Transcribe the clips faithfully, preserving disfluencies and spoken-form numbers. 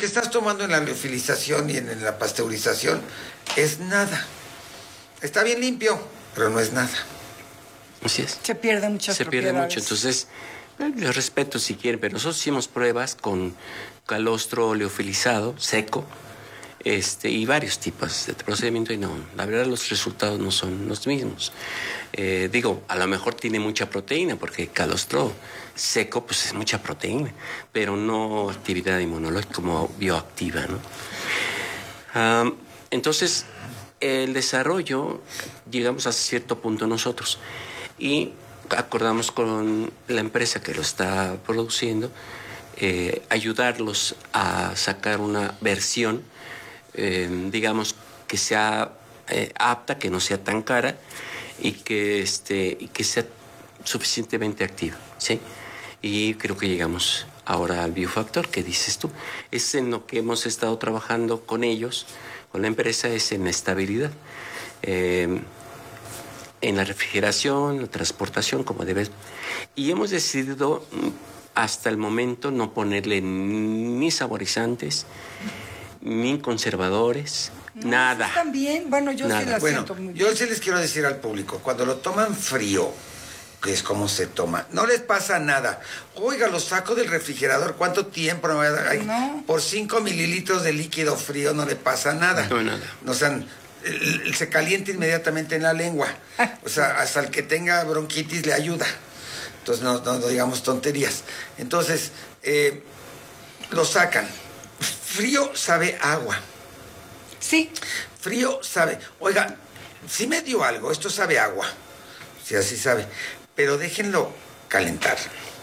que estás tomando en la liofilización y en, en la pasteurización es nada. Está bien limpio, pero no es nada. Así es. Se pierde muchas Se pierde mucho, entonces eh, les respeto si quieren, pero nosotros hicimos pruebas con calostro leofilizado, seco, este, y varios tipos de procedimiento y no, la verdad los resultados no son los mismos. Eh, digo, a lo mejor tiene mucha proteína, porque calostro seco pues es mucha proteína, pero no actividad inmunológica como bioactiva, ¿no? Um, entonces, el desarrollo, llegamos a cierto punto nosotros y acordamos con la empresa que lo está produciendo, eh, ayudarlos a sacar una versión, eh, digamos, que sea eh, apta, que no sea tan cara y que, este, y que sea suficientemente activa, ¿sí? Y creo que llegamos ahora al biofactor, que dices tú. Es en lo que hemos estado trabajando con ellos, con la empresa, es en la estabilidad. Eh, en la refrigeración, la transportación, como debes. Y hemos decidido hasta el momento no ponerle ni saborizantes, ni conservadores, no, nada. También, bueno, yo nada. sí la bueno, siento muy bien. Yo sí les quiero decir al público, cuando lo toman frío, que es como se toma, no les pasa nada. Oiga, lo saco del refrigerador, ¿cuánto tiempo me voy a dar? Ay, no. Por cinco mililitros de líquido frío no le pasa nada. No, nada. O sea, se calienta inmediatamente en la lengua. O sea, hasta el que tenga bronquitis le ayuda. Entonces, no, no, no digamos tonterías. Entonces, eh, lo sacan. Frío sabe agua. Sí. Frío sabe... Oiga, sí me dio algo, esto sabe agua. Sí, así sabe. Pero déjenlo calentar.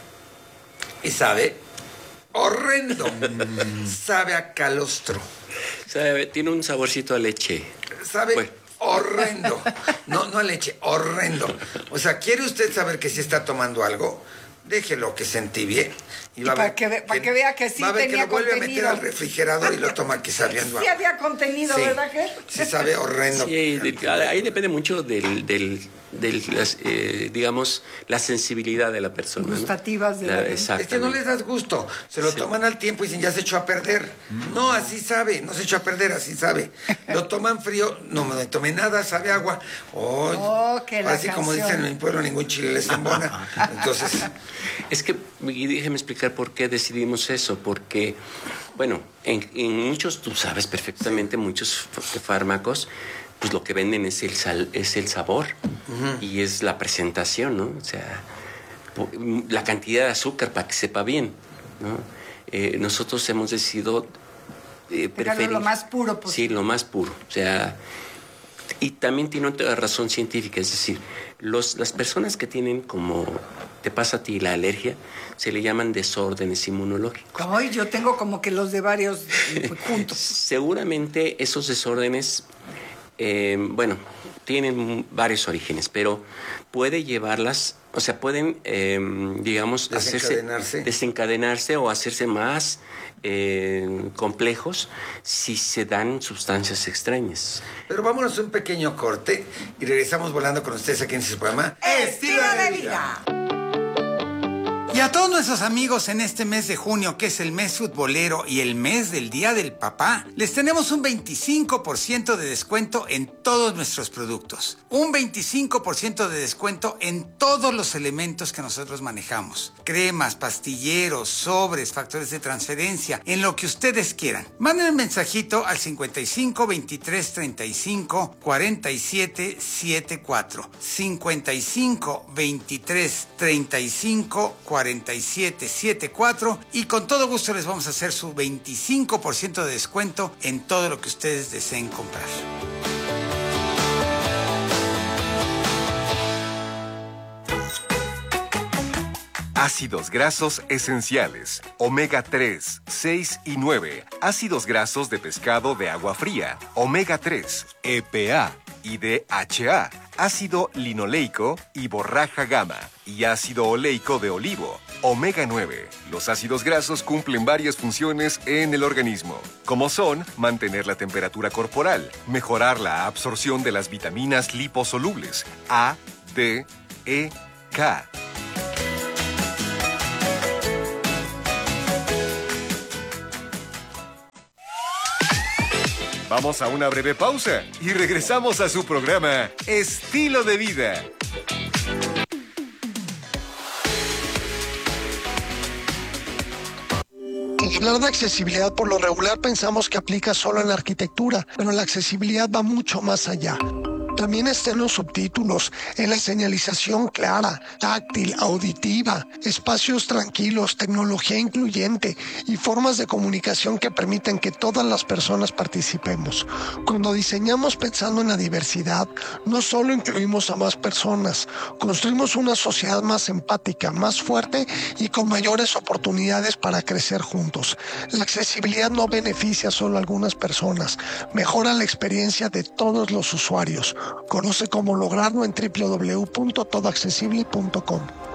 Y sabe horrendo. Sabe a calostro. Sabe, tiene un saborcito a leche. Sabe bueno. horrendo. No, no a leche, horrendo. O sea, ¿quiere usted saber que si está tomando algo? Déjelo que se entibie. Y, va y para, que, ve, para que vea que sí va a ver tenía que lo vuelve contenido. a meter al refrigerador y lo toma aquí sabiendo. Sí había contenido, sí, ¿verdad que? Sí sabe horrendo. Sí, de, ahí depende mucho del, del, del las, eh, digamos, la sensibilidad de la persona. Gustativas ¿no? de la, la Es que no les das gusto. Se lo sí. toman al tiempo y dicen, ya se echó a perder. Mm. No, así sabe. No se echó a perder, así sabe. Lo toman frío. No me tomé nada, sabe agua. Oh, oh que la así canción. Como dicen en mi pueblo, ningún chile les embona. Entonces... Es que, y déjeme explicar por qué decidimos eso. Porque, bueno, en, en muchos, tú sabes perfectamente, muchos fármacos, pues lo que venden es el, sal, es el sabor uh-huh. y es la presentación, ¿no? O sea, la cantidad de azúcar para que sepa bien, ¿no? Eh, nosotros hemos decidido eh, preferir... lo más puro posible. Sí, lo más puro. O sea, y también tiene otra razón científica, es decir, los, las personas que tienen como te pasa a ti la alergia, se le llaman desórdenes inmunológicos. Ay, yo tengo como que los de varios juntos. Seguramente esos desórdenes, eh, bueno, tienen varios orígenes, pero puede llevarlas, o sea, pueden, eh, digamos, desencadenarse. Hacerse, desencadenarse o hacerse más eh, complejos si se dan sustancias extrañas. Pero vámonos a un pequeño corte y regresamos volando con ustedes aquí en su programa Estilo de Vida. Y a todos nuestros amigos en este mes de junio, que es el mes futbolero y el mes del Día del Papá, les tenemos un veinticinco por ciento de descuento en todos nuestros productos. Un veinticinco por ciento de descuento en todos los elementos que nosotros manejamos. Cremas, pastilleros, sobres, factores de transferencia, en lo que ustedes quieran. Manden un mensajito al cincuenta y cinco, veintitrés, treinta y cinco, cuarenta y siete, setenta y cuatro. cincuenta y cinco, veintitrés, treinta y cinco, cuarenta y siete, setenta y cuatro y con todo gusto les vamos a hacer su veinticinco por ciento de descuento en todo lo que ustedes deseen comprar. Ácidos grasos esenciales, omega tres, seis y nueve, ácidos grasos de pescado de agua fría, omega tres, E P A y D H A, ácido linoleico y borraja gamma, y ácido oleico de olivo, omega nueve. Los ácidos grasos cumplen varias funciones en el organismo, como son mantener la temperatura corporal, mejorar la absorción de las vitaminas liposolubles A, D, E, K. Vamos a una breve pausa y regresamos a su programa Estilo de Vida. Hablar de accesibilidad por lo regular pensamos que aplica solo en la arquitectura, pero la accesibilidad va mucho más allá. También está en los subtítulos, en la señalización clara, táctil, auditiva, espacios tranquilos, tecnología incluyente y formas de comunicación que permiten que todas las personas participemos. Cuando diseñamos pensando en la diversidad, no solo incluimos a más personas, construimos una sociedad más empática, más fuerte y con mayores oportunidades para crecer juntos. La accesibilidad no beneficia solo a algunas personas, mejora la experiencia de todos los usuarios. Conoce cómo lograrlo en doble u doble u doble u punto todo accesible punto com.